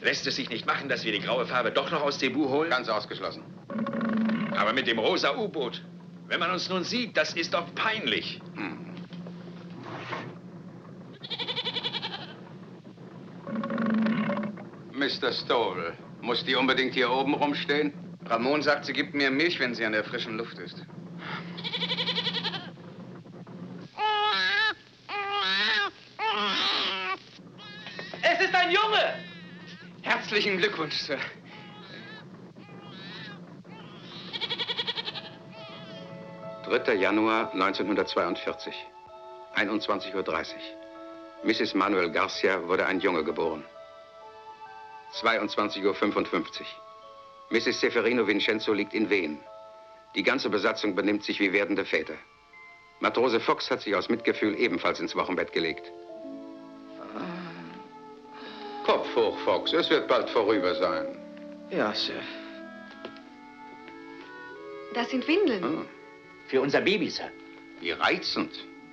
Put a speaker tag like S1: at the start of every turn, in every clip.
S1: Lässt es sich nicht machen, dass wir die graue Farbe doch noch aus Cebu holen?
S2: Ganz ausgeschlossen.
S1: Aber mit dem rosa U-Boot, wenn man uns nun sieht, das ist doch peinlich.
S2: Mr. Stowell, muss die unbedingt hier oben rumstehen?
S3: Ramon sagt, sie gibt mir Milch, wenn sie an der frischen Luft ist.
S4: Es ist ein Junge!
S3: Herzlichen Glückwunsch, Sir.
S2: »3. Januar 1942, 21:30 Uhr. Mrs. Manuel Garcia wurde ein Junge geboren. 22:55 Uhr. Mrs. Seferino Vincenzo liegt in Wehen. Die ganze Besatzung benimmt sich wie werdende Väter. Matrose Fox hat sich aus Mitgefühl ebenfalls ins Wochenbett gelegt. Kopf hoch, Fox. Es wird bald vorüber sein.
S3: Ja, Sir.
S5: Das sind Windeln.
S2: Ah,
S4: Für unser Baby, Sir.
S2: wie reizend.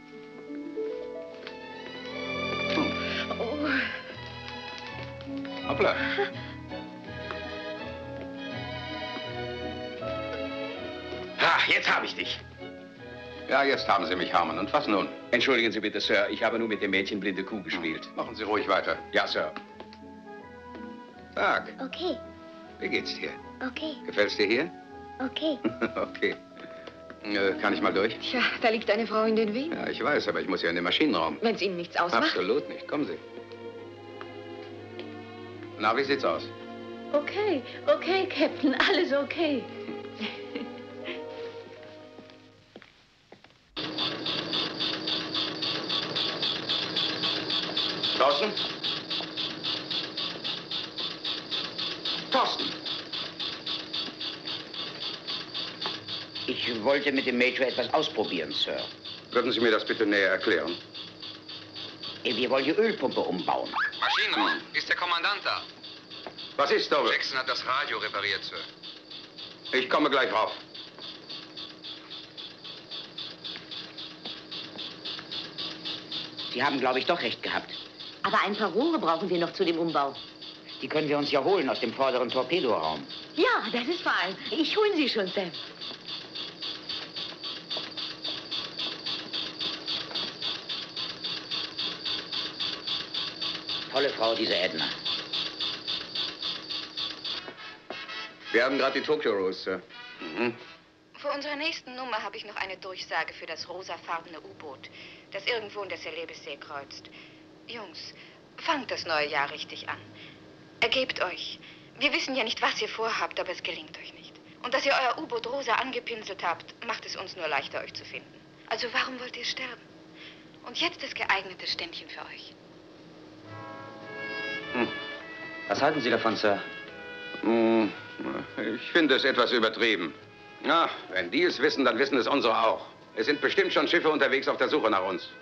S5: Oh.
S2: Hoppla.
S1: Ha, jetzt habe ich dich.
S2: Ja, jetzt haben Sie mich, Harmon. Und was nun?
S1: Entschuldigen Sie bitte, Sir. Ich habe nur mit dem Mädchen blinde Kuh gespielt.
S2: Machen Sie ruhig weiter.
S1: Ja, Sir.
S2: Sag,
S6: Okay,
S2: wie geht's dir?
S6: okay,
S2: Gefällt's dir hier?
S6: okay.
S2: Okay. Kann ich mal durch?
S5: Tja, da liegt eine Frau in den Wehen.
S2: Ja, ich weiß, aber ich muss ja in den Maschinenraum.
S5: Wenn es Ihnen nichts ausmacht.
S2: Absolut nicht. Kommen Sie. Na, wie sieht's aus?
S6: Okay, okay, Captain, alles okay.
S2: Thorsten? Thorsten!
S4: Ich wollte mit dem Major etwas ausprobieren, Sir.
S2: Würden Sie mir das bitte näher erklären?
S4: Wir wollen die Ölpumpe umbauen.
S3: Maschinenraum, ist der Kommandant da?
S2: Was ist, Doble?
S3: Jackson hat das Radio repariert, Sir.
S2: Ich komme gleich rauf.
S4: Sie haben, glaube ich, doch recht gehabt.
S6: Aber ein paar Rohre brauchen wir noch zu dem Umbau.
S4: Die können wir uns ja holen aus dem vorderen Torpedoraum.
S6: Ja, das ist fein. Ich hole sie schon, Sam.
S4: Tolle Frau, diese Edna.
S3: Wir haben gerade die Tokyo Rose, Sir.
S5: Vor unserer nächsten Nummer habe ich noch eine Durchsage für das rosafarbene U-Boot, das irgendwo in der Celebessee kreuzt. Jungs, fangt das neue Jahr richtig an. Ergebt euch. Wir wissen ja nicht, was ihr vorhabt, aber es gelingt euch nicht. Und dass ihr euer U-Boot rosa angepinselt habt, macht es uns nur leichter, euch zu finden. Also warum wollt ihr sterben? Und jetzt das geeignete Ständchen für euch.
S4: Was halten Sie davon, Sir?
S2: Ich finde es etwas übertrieben. Na, wenn die es wissen, dann wissen es unsere auch. Es sind bestimmt schon Schiffe unterwegs auf der Suche nach uns.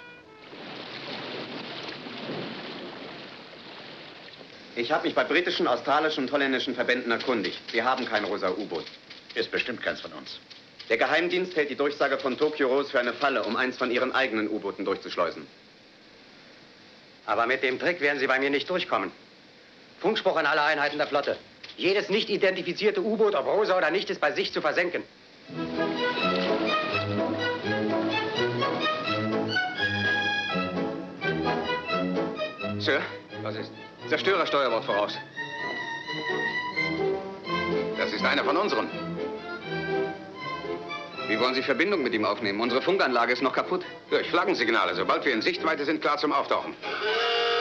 S3: Ich habe mich bei britischen, australischen und holländischen Verbänden erkundigt. Wir haben kein rosa U-Boot.
S1: Ist bestimmt keins von uns.
S3: Der Geheimdienst hält die Durchsage von Tokyo Rose für eine Falle, um eins von ihren eigenen U-Booten durchzuschleusen.
S7: Aber mit dem Trick werden Sie bei mir nicht durchkommen. Funkspruch an alle Einheiten der Flotte. Jedes nicht identifizierte U-Boot, ob rosa oder nicht, ist bei sich zu versenken.
S3: Sir,
S2: Was ist?
S3: Zerstörersteuerbord voraus.
S2: Das ist einer von unseren.
S3: Wie wollen Sie Verbindung mit ihm aufnehmen? Unsere Funkanlage ist noch kaputt.
S2: Durch Flaggensignale. Sobald wir in Sichtweite sind, klar zum Auftauchen.